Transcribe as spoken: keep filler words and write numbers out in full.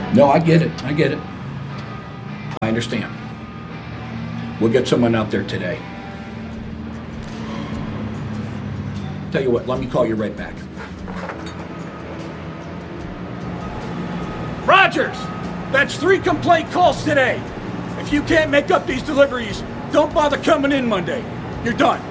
No, I get it. I get it. I understand. We'll get someone out there today. Tell you what, let me call you right back. Rogers, that's three complaint calls today. If you can't make up these deliveries, don't bother coming in Monday. You're done.